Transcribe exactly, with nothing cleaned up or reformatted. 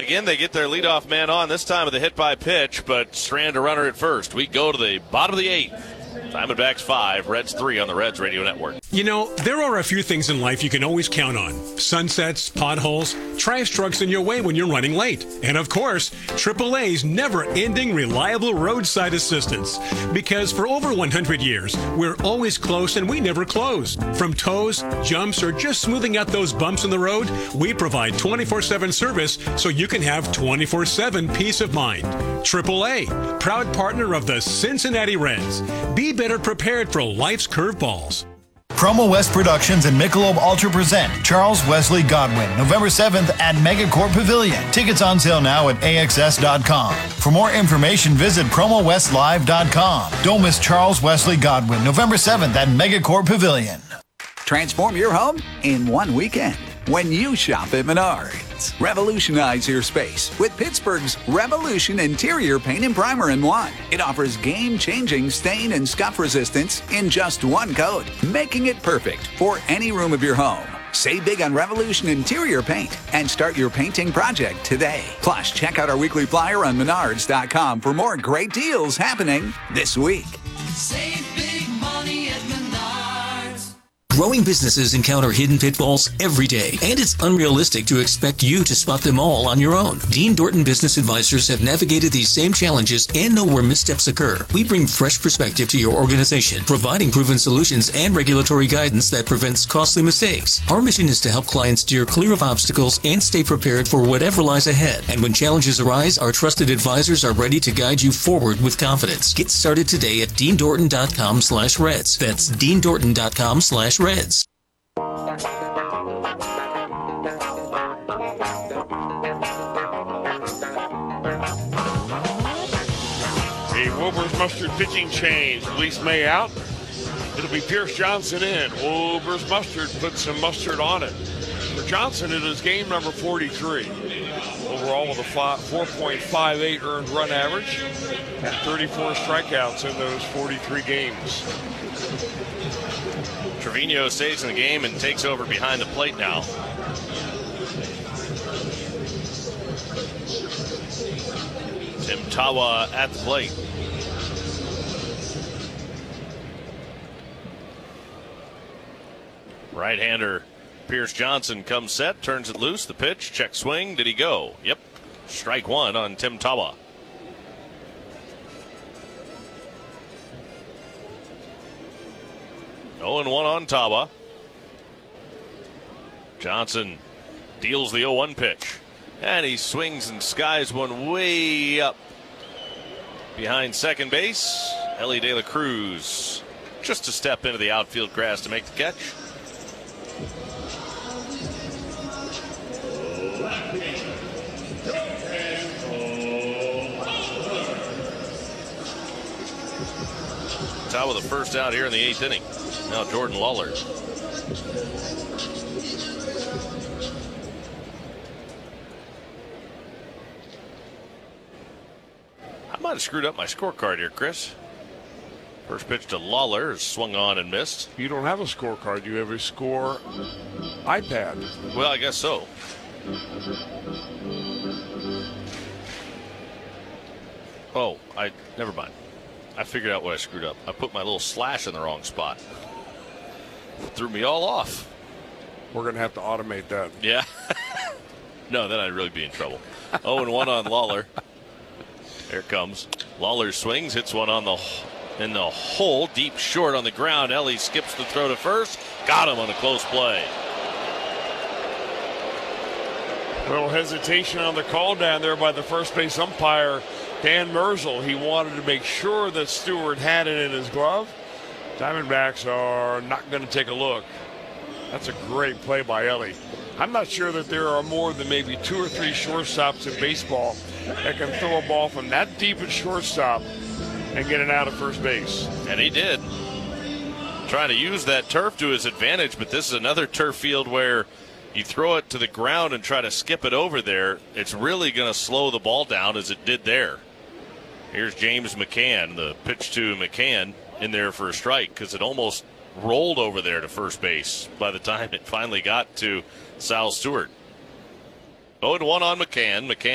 again, they get their leadoff man on, this time with a hit by pitch, but strand a runner at first. We go to the bottom of the eighth. Diamondbacks five, Reds three on the Reds Radio Network. You know, there are a few things in life you can always count on. Sunsets, potholes, trash trucks in your way when you're running late. And of course, triple A's never-ending reliable roadside assistance. Because for over one hundred years, we're always close and we never close. From tows, jumps, or just smoothing out those bumps in the road, we provide twenty-four seven service so you can have twenty-four seven peace of mind. triple A, proud partner of the Cincinnati Reds. Be better prepared for life's curveballs. Promo West Productions and Michelob Ultra present Charles Wesley Godwin, November seventh at Megacorp Pavilion. Tickets on sale now at A X S dot com. For more information, visit promo west live dot com. Don't miss Charles Wesley Godwin, November seventh at Megacorp Pavilion. Transform your home in one weekend when you shop at Menards. Revolutionize your space with Pittsburgh's Revolution Interior Paint and Primer in one. It offers game-changing stain and scuff resistance in just one coat, making it perfect for any room of your home. Save big on Revolution Interior Paint and start your painting project today. Plus, check out our weekly flyer on menards dot com for more great deals happening this week. Save big money at Menards. Growing businesses encounter hidden pitfalls every day, and it's unrealistic to expect you to spot them all on your own. Dean Dorton Business Advisors have navigated these same challenges and know where missteps occur. We bring fresh perspective to your organization, providing proven solutions and regulatory guidance that prevents costly mistakes. Our mission is to help clients steer clear of obstacles and stay prepared for whatever lies ahead. And when challenges arise, our trusted advisors are ready to guide you forward with confidence. Get started today at dean dorton dot com slash reds. That's dean dorton dot com slash reds. Reds. A Wilbur's Mustard pitching change. Luis May out. It'll be Pierce Johnson in. Wilbur's Mustard puts some mustard on it. For Johnson, it is game number forty-three. Overall with a four point five eight earned run average and thirty-four strikeouts in those forty-three games. Trevino stays in the game and takes over behind the plate now. Tim Tawa at the plate. Right-hander Pierce Johnson comes set, turns it loose, the pitch, check swing, did he go? Yep, strike one on Tim Tawa. oh and one on Tawa. Johnson deals the oh one pitch. And he swings and skies one way up behind second base. Ellie De La Cruz just a step into the outfield grass to make the catch. Tawa the first out here in the eighth inning. Now Jordan Lawler. I might have screwed up my scorecard here, Chris. First pitch to Lawler is swung on and missed. You don't have a scorecard. You have a score iPad. Well, I guess so. Oh, I never mind. I figured out what I screwed up. I put my little slash in the wrong spot. Threw me all off. We're going to have to automate that. Yeah. No, then I'd really be in trouble. oh and one on Lawler. There it comes. Lawler swings, hits one on the in the hole, deep short on the ground. Ellie skips the throw to first. Got him on a close play. A little hesitation on the call down there by the first base umpire, Dan Merzel. He wanted to make sure that Stewart had it in his glove. Diamondbacks are not going to take a look. That's a great play by Ellie. I'm not sure that there are more than maybe two or three shortstops in baseball that can throw a ball from that deep at shortstop and get it out of first base. And he did. Trying to use that turf to his advantage, but this is another turf field where you throw it to the ground and try to skip it over there. It's really going to slow the ball down as it did there. Here's James McCann, the pitch to McCann in there for a strike because it almost rolled over there to first base by the time it finally got to Sal Stewart. oh and one on McCann. McCann